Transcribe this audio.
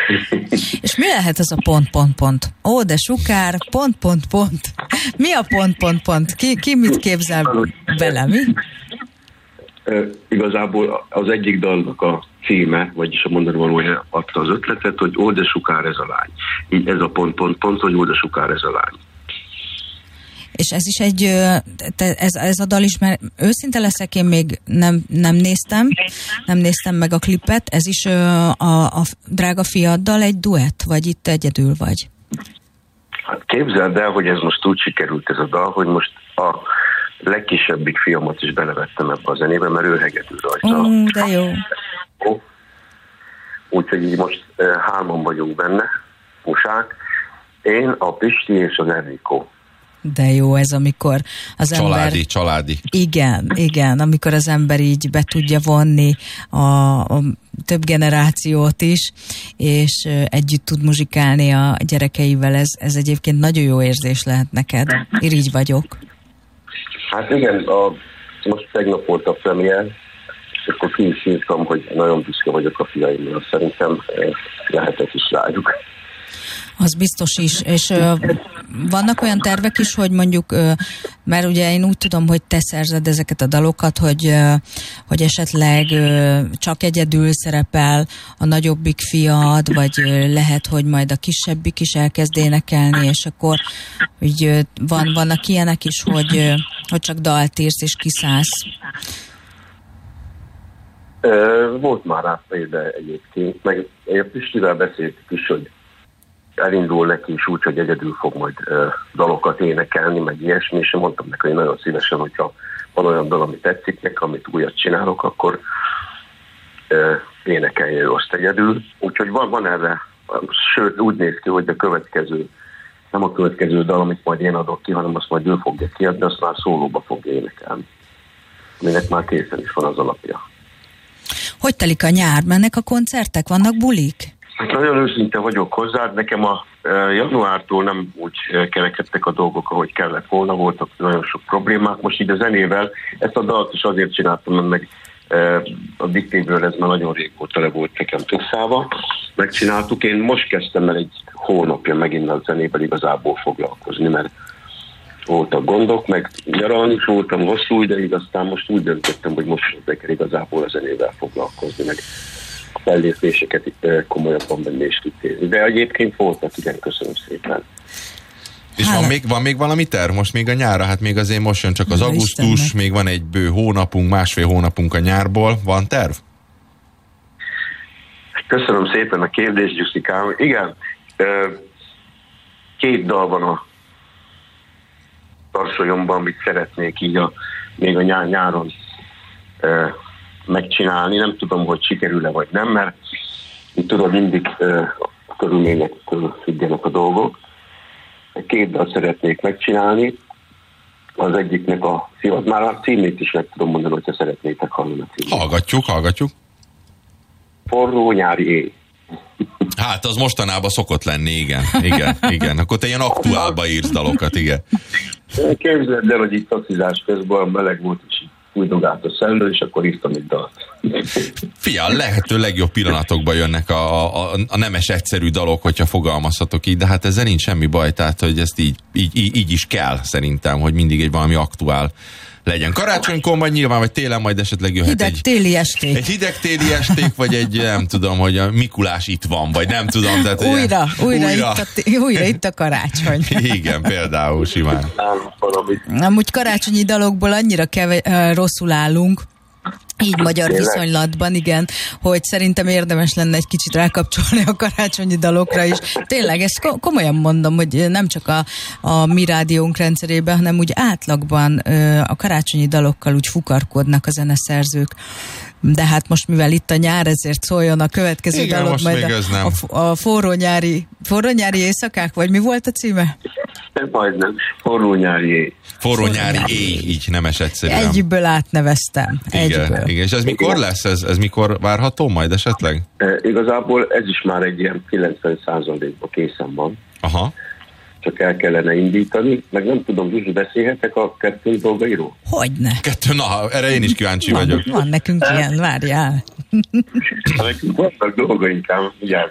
És mi lehet ez a pont? Ó, de sukár, pont. Mi a pont? Ki mit képzel bele, mi? Igazából az egyik dalnak a címe, vagyis a mondani valója adta az ötletet, hogy ó, de sukár ez a lány. Így ez a pont, hogy ó, de sukár ez a lány. És ez is egy, ez a dal is, mert őszinte leszek, én még nem néztem meg a klipet, ez is a drága fiaddal egy duett, vagy itt egyedül vagy? Hát képzeld el, hogy ez most úgy sikerült ez a dal, hogy most a legkisebbik fiamat is belevettem ebbe a zenébe, mert ő hegedül rajta. De jó. Úgyhogy így most 3-an vagyunk benne, musák. Én, a Pisti és az Enrico. De jó ez, amikor az ember... Családi. Igen, amikor az ember így be tudja vonni a több generációt is, és együtt tud muzsikálni a gyerekeivel. Ez egyébként nagyon jó érzés lehet neked. Irigy vagyok. Hát igen, most tegnap volt a premier, és akkor ki is írtam, hogy nagyon büszke vagyok a fiaimmal. Szerintem lehetett is rájuk. Az biztos is, és vannak olyan tervek is, hogy mondjuk, mert ugye én úgy tudom, hogy te szerzed ezeket a dalokat, hogy esetleg csak egyedül szerepel a nagyobbik fiad, vagy lehet, hogy majd a kisebbik is elkezd énekelni, és akkor úgy vannak ilyenek is, hogy csak dalt írsz és kiszállsz. Volt már rá példa egyébként, meg Pistivel beszéltük is, hogy elindul neki is úgy, hogy egyedül fog majd dalokat énekelni, meg ilyesmi, és mondtam neki, hogy nagyon szívesen, hogyha van olyan dal, ami tetszik neki, amit újat csinálok, akkor énekelje ő azt egyedül. Úgyhogy van erre, sőt úgy néz ki, hogy nem a következő dal, amit majd én adok ki, hanem azt majd ő fogja kiadni, azt már szólóba fogja énekelni. Aminek már készen is van az alapja. Hogy telik a nyár? Mennek a koncertek? Vannak bulik? Hát nagyon őszinte vagyok hozzá, nekem a januártól nem úgy kerekedtek a dolgok, ahogy kellett volna, voltak nagyon sok problémák. Most így a zenével ezt a dalt is azért csináltam, mert meg a diktéből ez már nagyon régóta le volt nekem többszáva. Megcsináltuk, én most kezdtem el egy hónapja megint a zenével igazából foglalkozni, mert voltak gondok, meg nyaralni is voltam hosszú ideig, aztán most úgy döntöttem, hogy most kell igazából a zenével foglalkozni, meg fellépéseket komolyabban venni és kitézni. De egyébként voltak, igen, köszönöm szépen. És van még valami terv? Most még a nyárra, hát még azért most jön csak az augusztus, Istennek. Még van egy bő hónapunk, 1,5 hónapunk a nyárból. Van terv? Köszönöm szépen a kérdést, Gyuszikám. Igen, 2 dal van a tarsolyomban, amit szeretnék így még a nyáron megcsinálni. Nem tudom, hogy sikerül-e vagy nem, mert tudod, mindig a körülményektől függenek a dolgok. 2 dalt szeretnék megcsinálni. Az egyiknek már a címét is meg tudom mondani, hogyha szeretnétek hallani a címét. Hallgatjuk. Forró nyári éj. Hát az mostanában szokott lenni, igen. Akkor te ilyen aktuálba írsz dalokat, igen. Képzeld el, hogy itt tacizás közben meleg volt, és újdogált a szellő, és akkor írtam egy dalt. Fia, lehető legjobb pillanatokban jönnek a nemes egyszerű dalok, hogyha fogalmazhatok így, de hát ezzel nincs semmi baj, tehát hogy ezt így is kell szerintem, hogy mindig egy valami aktuál legyen. Karácsonykor majd nyilván, vagy télen majd esetleg jöhet hideg téli esték. Egy hideg téli esték, vagy egy nem tudom, hogy a Mikulás itt van, vagy nem tudom. Tehát újra itt a karácsony. Igen, például simán. Amúgy karácsonyi dalokból annyira rosszul állunk, így magyar viszonylatban, igen, hogy szerintem érdemes lenne egy kicsit rákapcsolni a karácsonyi dalokra is. Tényleg, ezt komolyan mondom, hogy nem csak a mi rádiónk rendszerében, hanem úgy átlagban a karácsonyi dalokkal úgy fukarkodnak a zeneszerzők. De hát most, mivel itt a nyár, ezért szóljon a következő dalod, majd a forró nyári éjszakák, vagy mi volt a címe? Majdnem. Forró nyári éj. Forró nyári éj, így nemes egyszerűen. Egyből átneveztem. Igen. És ez mikor lesz? Ez mikor várható majd esetleg? Igazából ez is már egy ilyen 90%-ban készen van. Aha. Csak el kellene indítani, meg nem tudom, Zsuzsi, beszélhetek a 2 dolgairól? Hogyne. 2, na, erre én is kíváncsi vagyok. Van nekünk ilyen, várjál. Nekünk vannak dolgaink, ám, ugye